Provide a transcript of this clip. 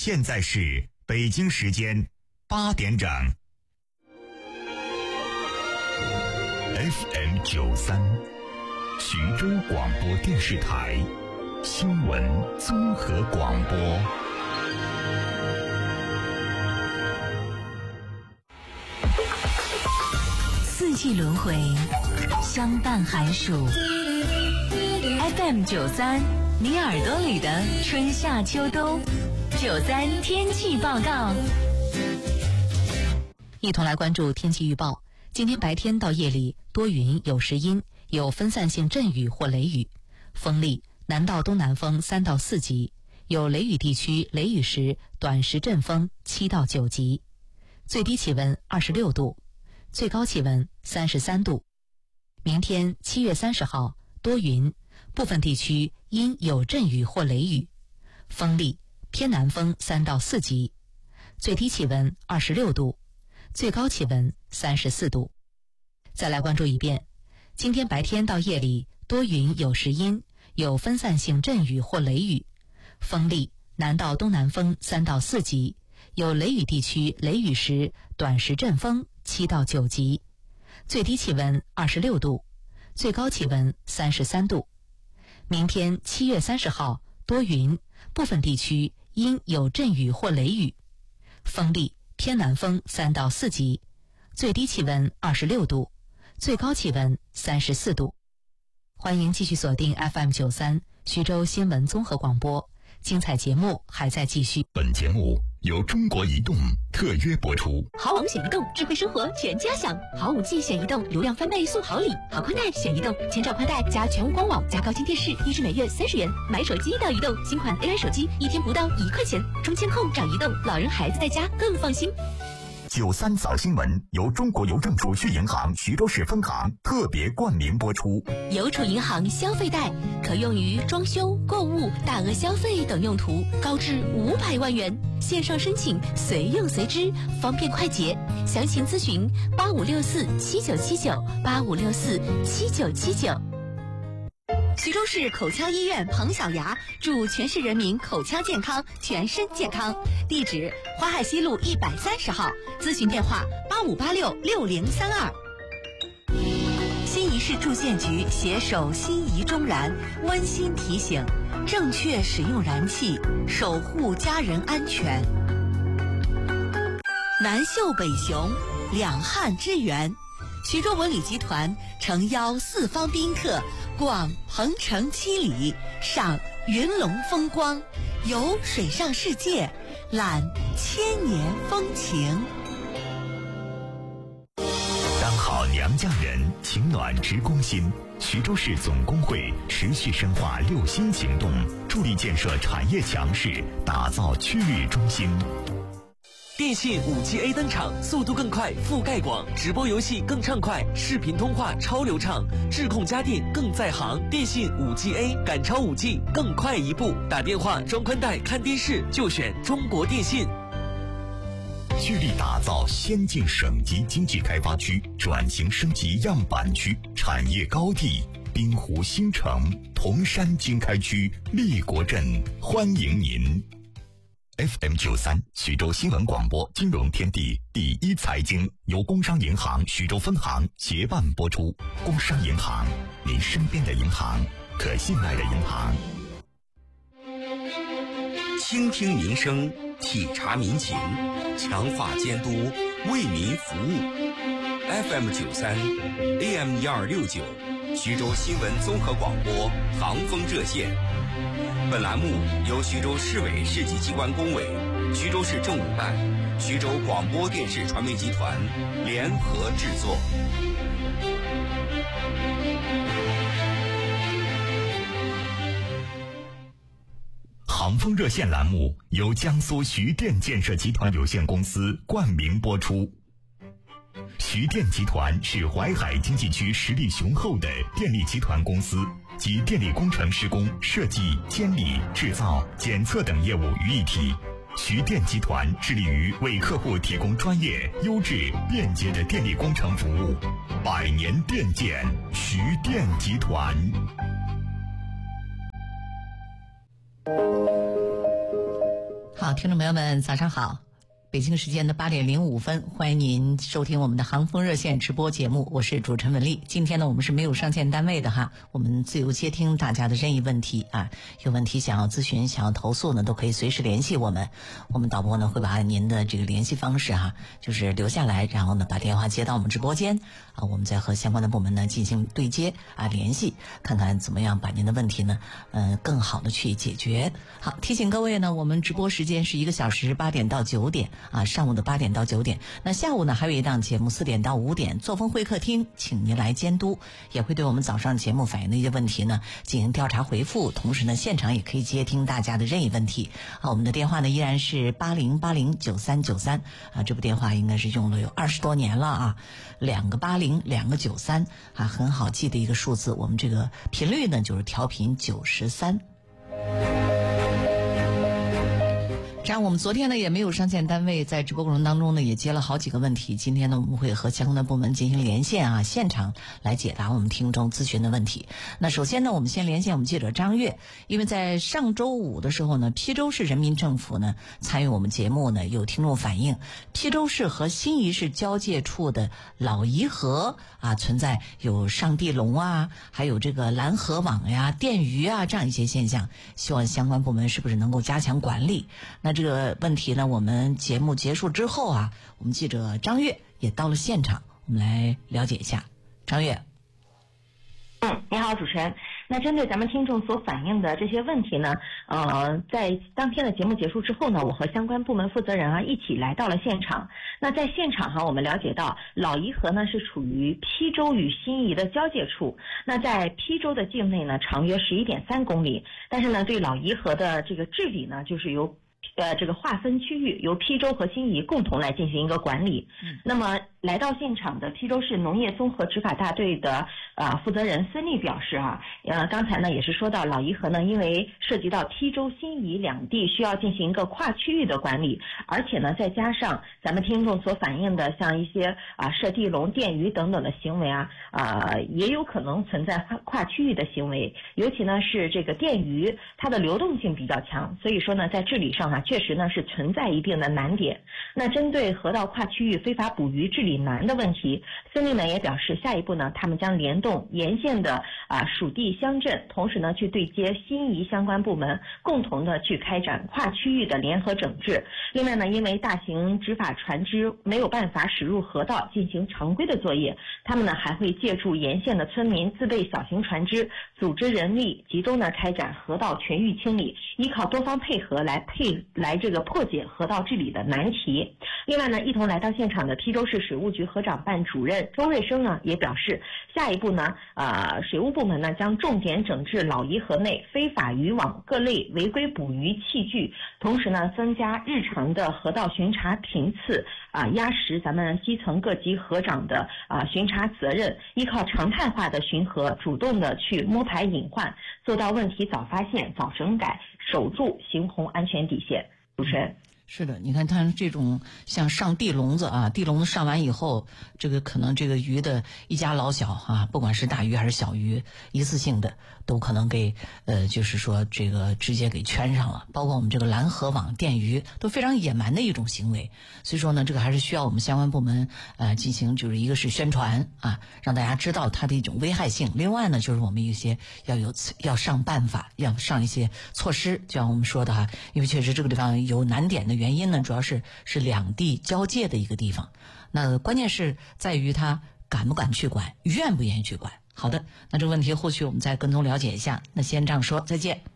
现在是北京时间8点整。FM 93，徐州广播电视台新闻综合广播。 四季轮回，相伴寒暑。FM 93，你耳朵里的春夏秋冬。93天气报告，一同来关注天气预报。今天白天到夜里多云有时阴，有分散性阵雨或雷雨，风力南到东南风3到4级，有雷雨地区雷雨时短时阵风7到9级，最低气温26度，最高气温33度。明天7月30号多云，部分地区阴有阵雨或雷雨，风力偏南风3到4级，最低气温26度，最高气温34度。再来关注一遍，今天白天到夜里多云有时阴，有分散性阵雨或雷雨，风力南到东南风3到4级，有雷雨地区雷雨时短时阵风7到9级，最低气温26度，最高气温33度。明天7月30号多云，部分地区阴有阵雨或雷雨，风力偏南风3到4级，最低气温26度，最高气温34度。欢迎继续锁定 FM 93徐州新闻综合广播，精彩节目还在继续。 本节目由中国移动特约播出。 好网选移动，智慧生活全家享。好5G选移动，流量翻倍送好礼。好宽带选移动，千兆宽带加全屋光网加高清电视，1支每月30元。买手机到移动，新款 AI 手机1天不到1块钱。中签后找移动，老人孩子在家更放心。 93早新闻由中国邮政储蓄银行徐州市分行特别冠名播出。 邮储银行消费贷可用于装修、购物、大额消费等用途，高至500万元。线上申请，随用随支，方便快捷。详情咨询8564797985647979。徐州市口腔医院彭小牙祝全市人民口腔健康，全身健康。地址：淮海西路130号，咨询电话85866032。新沂市住建局携手新沂中燃温馨提醒：正确使用燃气，守护家人安全。南秀北雄，两汉之源。徐州文旅集团诚邀四方宾客逛鹏城七里，赏云龙风光，游水上世界，览千年风情。 当好娘家人，情暖直攻心。徐州市总工会持续深化6新行动，助力建设产业强势，打造区域中心。 电信5G A 登场，速度更快，覆盖广，直播游戏更畅快，视频通话超流畅，智控家电更在行。电信5G A， 赶超5G， 更快一步。打电话、装宽带、看电视就选中国电信。 聚力打造先进省级经济开发区，转型升级样板区，产业高地滨湖新城、铜山经开区、立国镇欢迎您。FM 93徐州新闻广播金融天地第一财经由工商银行徐州分行协办播出。工商银行，您身边的银行，可信赖的银行。 倾听民生，体察民情，强化监督，为民服务。FM 93 AM 1269徐州新闻综合广播航风热线。本栏目由徐州市委市级机关工委、徐州市政务办、徐州广播电视传媒集团联合制作。 航风热线栏目由江苏徐电建设集团有限公司冠名播出。徐电集团是淮海经济区实力雄厚的电力集团公司，集电力工程施工、设计、监理、制造、检测等业务于一体。徐电集团致力于为客户提供专业、优质、便捷的电力工程服务。100年电建，徐电集团。 好好，听众朋友们，早上好。北京时间的8点05分，欢迎您收听我们的航风热线直播节目，我是主持人文丽。今天呢，我们是没有上线单位的哈，我们自由接听大家的任意问题啊，有问题想要咨询、想要投诉呢，都可以随时联系我们。我们导播呢会把您的这个联系方式哈，就是留下来，然后呢把电话接到我们直播间啊，我们再和相关的部门呢进行对接啊联系，看看怎么样把您的问题呢更好的去解决。好，提醒各位呢，我们直播时间是1个小时，8点到9点。啊，上午的8点到9点，那下午呢还有一档节目4点到5点，作风会客厅，请您来监督，也会对我们早上节目反映的一些问题呢进行调查回复，同时呢现场也可以接听大家的任意问题。啊，我们的电话呢依然是80809393啊，这部电话应该是用了有20多年了啊，2个80，2个93啊，很好记的一个数字。我们这个频率呢就是调频93。这样我们昨天呢也没有上线单位，在直播过程当中呢也接了好几个问题。今天呢我们会和相关的部门进行连线啊，现场来解答我们听众咨询的问题。那首先呢我们先连线我们记者张悦，因为在上周五的时候呢，邳州市人民政府呢参与我们节目呢，有听众反映邳州市和新沂市交界处的老沂河啊存在有上地龙啊，还有这个拦河网呀、电鱼啊这样一些现象，希望相关部门是不是能够加强管理。那这个问题呢，我们节目结束之后啊，我们记者张悦也到了现场，我们来了解一下。张悦， 你好，主持人。那针对咱们听众所反映的这些问题呢，在当天的节目结束之后呢，我和相关部门负责人啊一起来到了现场。那在现场哈，我们了解到老沂河呢是处于邳州与新沂的交界处。那在邳州的境内呢，长约11.3公里，但是呢，对老沂河的这个治理呢，就是由这个划分区域，由邳州和新沂共同来进行一个管理。那么来到现场的邳州市农业综合执法大队的负责人孙丽表示啊，刚才呢也是说到老沂河呢，因为涉及到邳州、新沂两地需要进行一个跨区域的管理，而且呢再加上咱们听众所反映的像一些射地龙、电鱼等等的行为也有可能存在跨区域的行为，尤其呢是这个电鱼它的流动性比较强，所以说呢在治理上确实呢是存在一定的难点。那针对河道跨区域非法捕鱼治理难的问题，孙丽呢也表示，下一步呢他们将联动沿线的属地乡镇，同时呢去对接新沂相关部门，共同的去开展跨区域的联合整治。另外呢，因为大型执法船只没有办法驶入河道进行常规的作业，他们呢还会借助沿线的村民自备小型船只，组织人力集中的开展河道全域清理，依靠多方配合来这个破解河道治理的难题。另外呢，一同来到现场的邳州市水务局河长办主任周瑞生呢也表示，下一步呢水务部门呢将重点整治老沂河内非法渔网各类违规捕鱼器具，同时呢增加日常的河道巡查频次压实咱们基层各级河长的巡查责任，依靠常态化的巡河，主动的去摸排隐患，做到问题早发现早整改，守住行洪安全底线。主持人。 是的，你看它这种像上地笼子地笼子上完以后，这个可能这个鱼的一家老小不管是大鱼还是小鱼，一次性的都可能给就是说这个直接给圈上了。包括我们这个拦河网、电鱼都非常野蛮的一种行为。所以说呢，这个还是需要我们相关部门进行，就是一个是宣传让大家知道它的一种危害性。另外呢，就是我们一些要上办法，要上一些措施，就像我们说的因为确实这个地方有难点的原因呢，主要是两地交界的一个地方。那关键是在于他敢不敢去管，愿不愿意去管。好的，那这个问题后续我们再跟踪了解一下。那先这样说，再见。